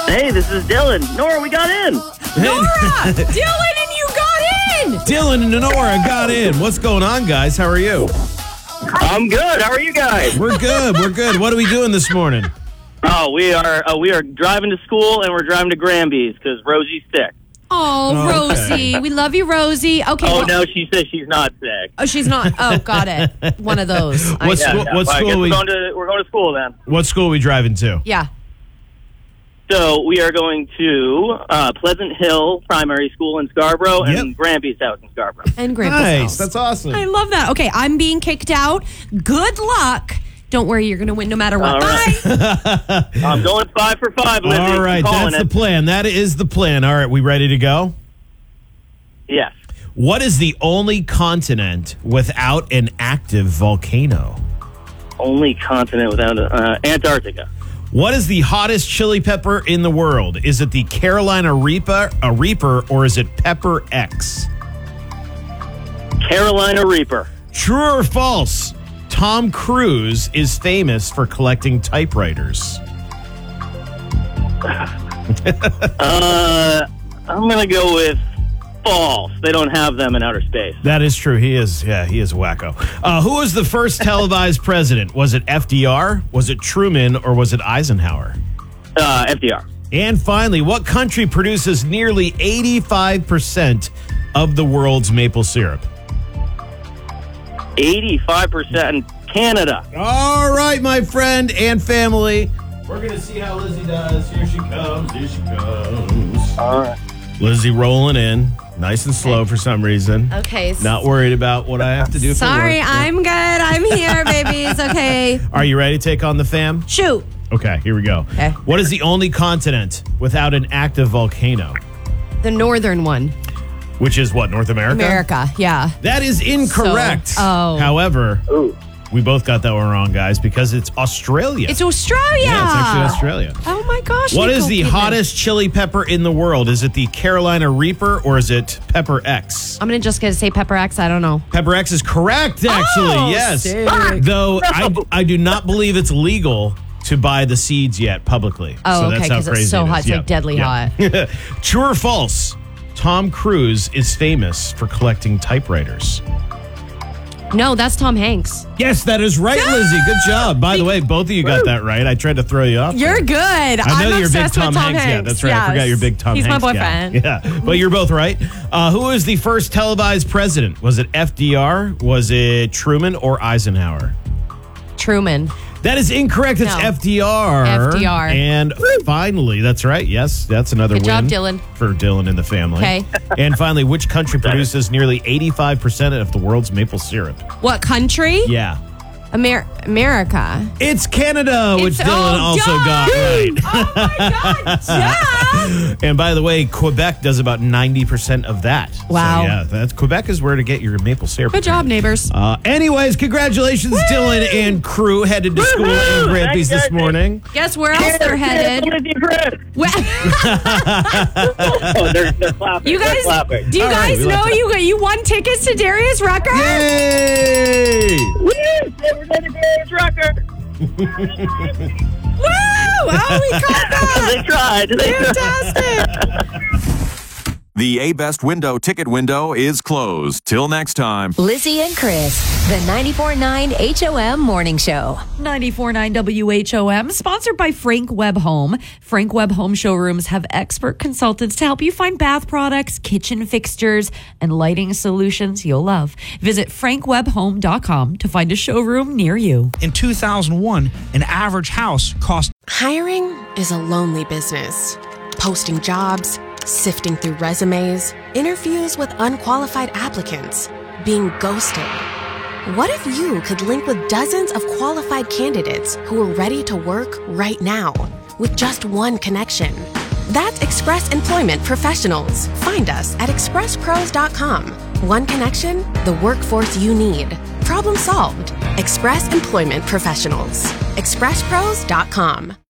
Hey, this is Dylan. Nora, we got in. Nora! Dylan and you got in! Dylan and Nora got in. What's going on, guys? How are you? I'm good. How are you guys? We're good. We're good. What are we doing this morning? Oh, we are driving to school and we're driving to Granby's because Rosie's sick. Oh, Rosie. We love you, Rosie. Okay. Oh, no, she says she's not sick. Oh, she's not. Oh, got it. One of those. What school we're going to school then. What school are we driving to? Yeah. So we are going to Pleasant Hill Primary School in Scarborough and Granby's house in Scarborough. And Grandpa's Nice. house. That's awesome. I love that. Okay, I'm being kicked out. Good luck. Don't worry, you're going to win no matter what. All right. Bye. I'm going 5 for 5, Lizzie. All right, that's the plan. That is the plan. All right, we ready to go? Yes. What is the only continent without an active volcano? Only continent without Antarctica. What is the hottest chili pepper in the world? Is it the Carolina Reaper, or is it Pepper X? Carolina Reaper. True or false? Tom Cruise is famous for collecting typewriters. I'm going to go with false. They don't have them in outer space. That is true. He is wacko. Who was the first televised president? Was it FDR? Was it Truman? Or was it Eisenhower? FDR. And finally, what country produces nearly 85% of the world's maple syrup? 85% Canada. All right, my friend and family. We're going to see how Lizzie does. Here she comes. Here she comes. All right. Lizzie rolling in. Nice and slow for some reason. Okay. Not worried about what I have to do for Sorry, work. I'm good. I'm here, babies. Okay. Are you ready to take on the fam? Shoot. Okay, here we go. Okay. What is the only continent without an active volcano? The northern one. Which is what, North America? America, yeah. That is incorrect. However, we both got that one wrong, guys, because it's Australia. It's Australia. Yeah, it's actually Australia. Oh, my gosh. What is Nicole the Kidman. hottest chili pepper in the world? Is it the Carolina Reaper or is it Pepper X? I'm going to just say Pepper X. I don't know. Pepper X is correct, actually. Oh, yes. sick. Though I do not believe it's legal to buy the seeds yet publicly. Oh, so okay, that's how because crazy it's so it hot. is. It's like deadly hot. True or false? Tom Cruise is famous for collecting typewriters. No, that's Tom Hanks. Yes, that is right, Lizzie. Good job. By the way, both of you got that right. I tried to throw you off. You're good. I know I'm you're a big obsessed Tom with Tom Hanks. Hanks. Yeah, that's right. Yes. I forgot you're a big Tom He's Hanks my guy. boyfriend. Yeah, but you're both right. Who was the first televised president? Was it FDR? Was it Truman or Eisenhower? Truman. That is incorrect. It's No. FDR. FDR. And finally, that's right. Yes, that's another Good win. job, Dylan. For Dylan and the family. Okay. And finally, which country produces nearly 85% of the world's maple syrup? What country? Yeah. America. It's Canada, which It's- Dylan oh, also duh. got right. Oh, my God. Yeah. And by the way, Quebec does about 90% of that. Wow. So yeah, Quebec is where to get your maple syrup. Good job, neighbors. Anyways, congratulations, Dylan and crew headed to school in Granby's Thanks, this guys. morning. Guess where else they're headed? Well, Oh, they're clapping. you They're guys, clapping. do you All right, guys we know like that. you won tickets to Darius Rucker? Yay! Woo! They were going to Darius Rucker. Woo! Oh, we caught that. They tried. They tried. Fantastic. The A-Best window ticket window is closed. Till next time. Lizzie and Chris, the 94.9 HOM Morning Show. 94.9 WHOM, sponsored by Frank Webb Home. Frank Webb Home showrooms have expert consultants to help you find bath products, kitchen fixtures, and lighting solutions you'll love. Visit frankwebbhome.com to find a showroom near you. In 2001, an average house cost Hiring is a lonely business. Posting jobs, sifting through resumes, interviews with unqualified applicants, being ghosted. What if you could link with dozens of qualified candidates who are ready to work right now with just one connection? That's Express Employment Professionals. Find us at expresspros.com. One connection, the workforce you need. Problem solved. Express Employment Professionals. expresspros.com.